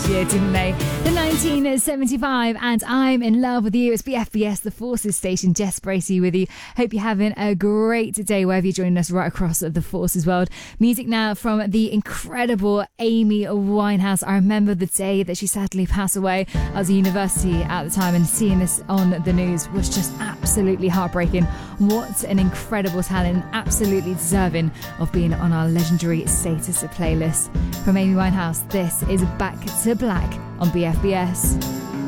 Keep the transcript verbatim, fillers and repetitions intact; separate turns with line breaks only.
last year, didn't they? The nineteen seventy-five, and I'm in love with you. It's B F B S, the Forces station. Jess Bracey with you. Hope you're having a great day wherever you're joining us right across the Forces world. Music now from the incredible Amy Winehouse. I remember the day that she sadly passed away. I was at university at the time, and seeing this on the news was just absolutely heartbreaking. What an incredible talent, absolutely deserving of being on our legendary status playlist. From Amy Winehouse, this is Back to Black on B F B S.